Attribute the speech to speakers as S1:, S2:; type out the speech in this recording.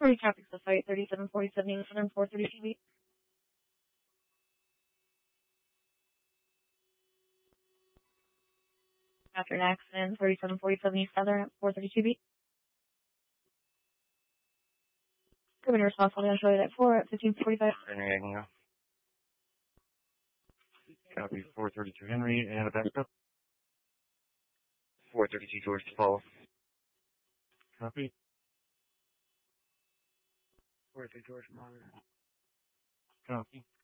S1: Sorry, traffic to site 3747 Southern 432 beat. After an accident, 3747 East Southern at 432 beat. Coming responsible to show you that 4 at 1545.
S2: Henry, I can go. Copy 432 Henry, and a backup. 432 George to follow. Copy. 432 George, monitor. Copy.